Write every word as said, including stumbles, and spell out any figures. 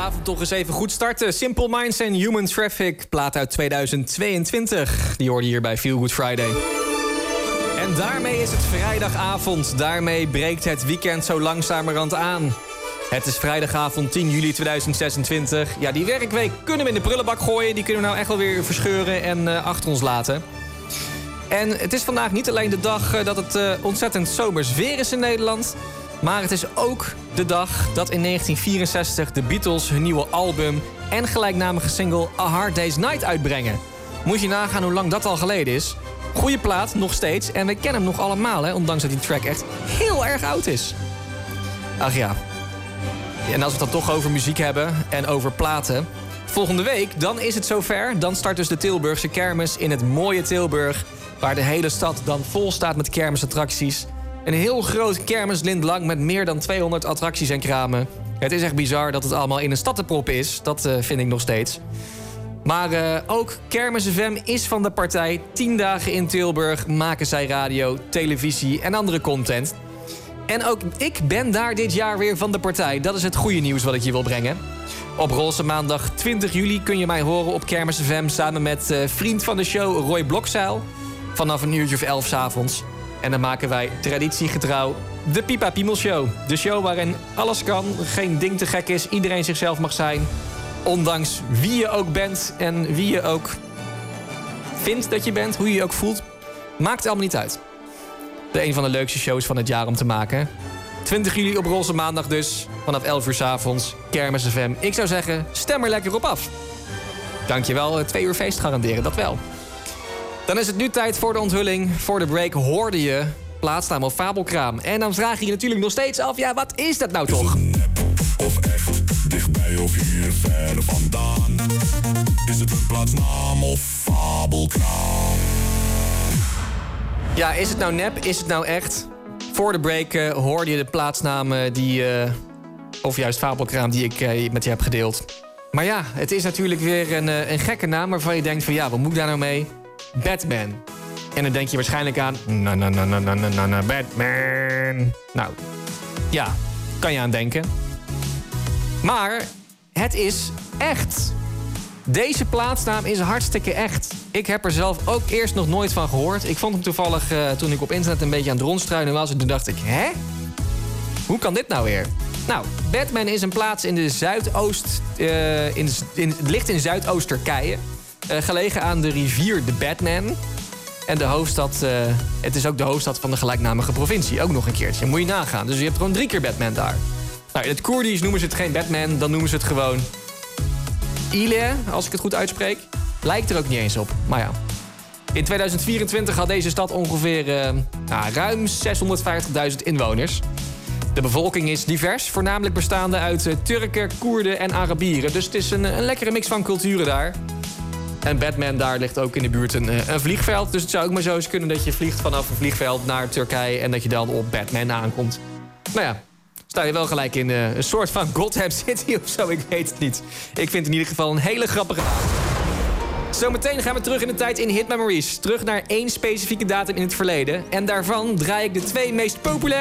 avond toch eens even goed starten. Simple Minds en Human Traffic, plaat uit tweeduizend tweeëntwintig. Die hoorde hier bij Feel Good Friday. En daarmee is het vrijdagavond. Daarmee breekt het weekend zo langzamerhand aan. Het is vrijdagavond tien juli tweeduizend zesentwintig. Ja, die werkweek kunnen we in de prullenbak gooien. Die kunnen we nou echt wel weer verscheuren en uh, achter ons laten. En het is vandaag niet alleen de dag uh, dat het uh, ontzettend zomers weer is in Nederland, maar het is ook de dag dat in negentien vierenzestig de Beatles hun nieuwe album en gelijknamige single A Hard Day's Night uitbrengen. Moet je nagaan hoe lang dat al geleden is. Goeie plaat, nog steeds. En we kennen hem nog allemaal, hè, ondanks dat die track echt heel erg oud is. Ach ja. En als we het dan toch over muziek hebben en over platen. Volgende week, dan is het zover. Dan start dus de Tilburgse kermis in het mooie Tilburg, waar de hele stad dan vol staat met kermisattracties. Een heel groot kermislint lang met meer dan tweehonderd attracties en kramen. Het is echt bizar dat het allemaal in een stad te proppen is. Dat uh, vind ik nog steeds. Maar uh, ook Kermis F M is van de partij. Tien dagen in Tilburg maken zij radio, televisie en andere content. En ook ik ben daar dit jaar weer van de partij. Dat is het goede nieuws wat ik je wil brengen. Op Roze Maandag twintig juli kun je mij horen op Kermis F M samen met uh, vriend van de show Roy Blokzeil. Vanaf een uurtje of elf 's avonds. En dan maken wij traditiegetrouw de Pipa Piemel Show. De show waarin alles kan, geen ding te gek is, iedereen zichzelf mag zijn. Ondanks wie je ook bent en wie je ook vindt dat je bent, hoe je je ook voelt, maakt allemaal niet uit. De een van de leukste shows van het jaar om te maken. twintig juli op Roze Maandag dus, vanaf elf uur 's avonds, Kermis F M. Ik zou zeggen, stem er lekker op af. Dankjewel, twee uur feest garanderen, dat wel. Dan is het nu tijd voor de onthulling. Voor de break hoorde je plaatsnaam of fabelkraam. En dan vraag je je natuurlijk nog steeds af, ja, wat is dat nou toch? Is het nep of echt, dichtbij of hier ver vandaan? Is het een plaatsnaam of fabelkraam? Ja, is het nou nep? Is het nou echt? Voor de break uh, hoorde je de plaatsnamen die, uh, of juist fabelkraam die ik uh, met je heb gedeeld. Maar ja, het is natuurlijk weer een, uh, een gekke naam waarvan je denkt van ja, wat moet ik daar nou mee? Batman. En dan denk je waarschijnlijk aan na na na na na na na Batman. Nou, ja, kan je aan denken. Maar het is echt. Deze plaatsnaam is hartstikke echt. Ik heb er zelf ook eerst nog nooit van gehoord. Ik vond hem toevallig uh, toen ik op internet een beetje aan het rondstruinen was. En toen dacht ik, hè? Hoe kan dit nou weer? Nou, Batman is een plaats in de Zuidoost... Uh, in, in, het ligt in Zuidoost-Turkije. Uh, gelegen aan de rivier de Batman. En de hoofdstad... Uh, het is ook de hoofdstad van de gelijknamige provincie. Ook nog een keertje. Moet je nagaan. Dus je hebt gewoon drie keer Batman daar. Nou, in het Koerdisch noemen ze het geen Batman. Dan noemen ze het gewoon... Ile, als ik het goed uitspreek. Lijkt er ook niet eens op. Maar ja. In tweeduizend vierentwintig had deze stad ongeveer uh, nou, ruim zeshonderdvijftigduizend inwoners. De bevolking is divers, voornamelijk bestaande uit uh, Turken, Koerden en Arabieren. Dus het is een, een lekkere mix van culturen daar. En Batman, daar ligt ook in de buurt een, een vliegveld. Dus het zou ook maar zo eens kunnen dat je vliegt vanaf een vliegveld naar Turkije en dat je dan op Batman aankomt. Nou ja, sta je wel gelijk in uh, een soort van Gotham City of zo, ik weet het niet. Ik vind het in ieder geval een hele grappige naam. Zometeen gaan we terug in de tijd in Hit Memories. Terug naar één specifieke datum in het verleden. En daarvan draai ik de twee meest populaire